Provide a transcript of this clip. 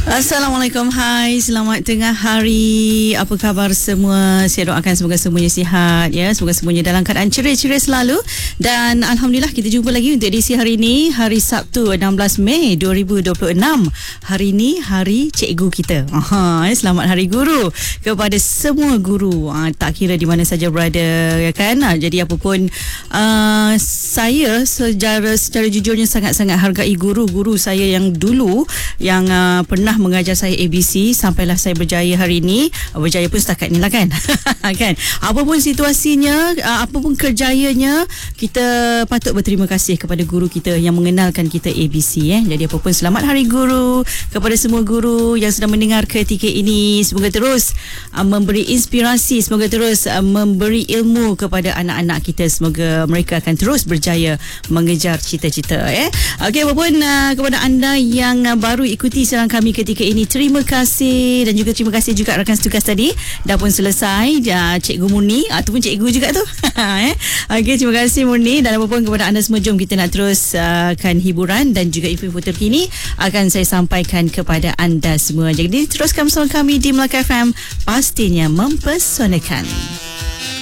Assalamualaikum, hai, selamat tengah hari. Apa khabar semua? Saya doakan semoga semuanya sihat ya, semoga semuanya dalam keadaan ceria-ceria selalu. Dan alhamdulillah kita jumpa lagi untuk edisi hari ini, hari Sabtu 16 Mei 2026. Hari ini hari cikgu kita. Selamat Hari Guru kepada semua guru, tak kira di mana saja berada ya kan. Jadi apapun, saya secara jujurnya sangat-sangat hargai guru-guru saya yang dulu yang pernah mengajar saya ABC sampailah saya berjaya hari ini. Berjaya pun setakat ni lah kan. Kan? Apapun situasinya, apapun kerjayanya, kita patut berterima kasih kepada guru kita yang mengenalkan kita ABC. Jadi apapun, selamat Hari Guru kepada semua guru yang sedang mendengar ketika ini. Semoga terus memberi inspirasi, semoga terus memberi ilmu kepada anak-anak kita. Semoga mereka akan terus berjaya mengejar cita-cita. Okey, apapun, kepada anda yang baru ikuti siaran kami ketika ini, terima kasih. Dan juga terima kasih juga rakan setugas tadi dah pun selesai, Cikgu Murni ataupun cikgu juga tu. Okey, terima kasih Murni. Dan apapun kepada anda semua, jom kita nak teruskan hiburan dan juga info-info terkini akan saya sampaikan kepada anda semua. Jadi teruskan bersama kami di Melaka FM, pastinya mempesonakan.